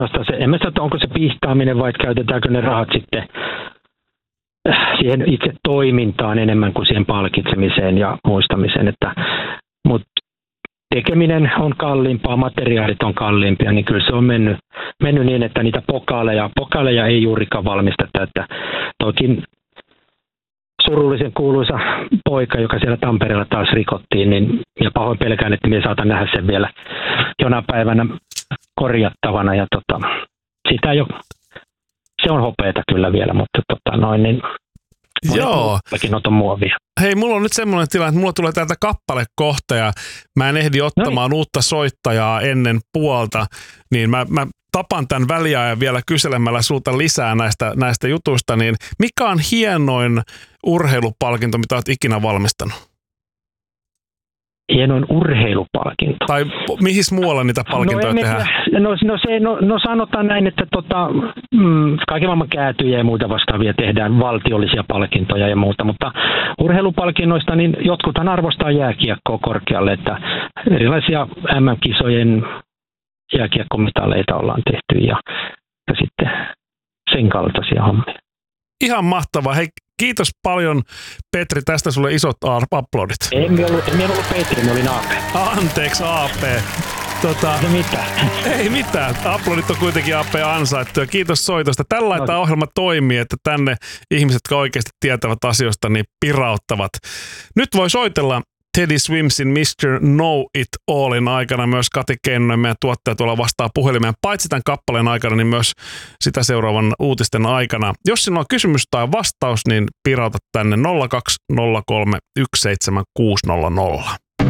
En mä sano, onko se piistaaminen vai käytetäänkö ne rahat sitten siihen itse toimintaan enemmän kuin siihen palkitsemiseen ja muistamiseen. Mutta tekeminen on kalliimpaa, materiaalit on kalliimpia, niin kyllä se on mennyt niin, että niitä pokaaleja ei juurikaan valmisteta. Että toikin surullisen kuuluisa poika, joka siellä Tampereella taas rikottiin, niin, ja pahoin pelkään, että minä saatan nähdä sen vielä jonain päivänä korjattavana. Ja sitä jo, se on hopeeta kyllä vielä, mutta niin joo. On muovia. Hei, mulla on nyt semmoinen tilanne, että mulla tulee täältä kappalekohta ja mä en ehdi ottamaan uutta soittajaa ennen puolta, niin mä tapan tämän väliajan vielä kyselemällä sulta lisää näistä jutuista, niin mikä on hienoin urheilupalkinto, mitä olet ikinä valmistanut? Hienoin urheilupalkinto. Tai mihin muualla niitä palkintoja tehdään? No sanotaan näin, että kaiken maailman käätyjä ja muita vastaavia tehdään, valtiollisia palkintoja ja muuta, mutta urheilupalkinnoista niin jotkuthan arvostaa jääkiekkoa korkealle, että erilaisia MM-kisojen jääkiekkomitaleita ollaan tehty ja sitten sen kaltaisia hommia. Ihan mahtavaa. Hei, kiitos paljon, Petri, tästä sulle isot aplodit. En ollut Petri, mä olin AP. Anteeksi, AP. Ei mitään. Aplodit on kuitenkin AP ansaittu ja kiitos soitosta. Tällä tämä ohjelma toimii, että tänne ihmiset, jotka oikeasti tietävät asioista, niin pirauttavat. Nyt voi soitella Teddy Swimsin Mr. Know It Allin aikana myös Kati Keinonen, meidän tuottaja tuolla vastaa puhelimeen. Paitsi tämän kappaleen aikana, niin myös sitä seuraavan uutisten aikana. Jos sinulla on kysymys tai vastaus, niin pirauta tänne 0203 17600.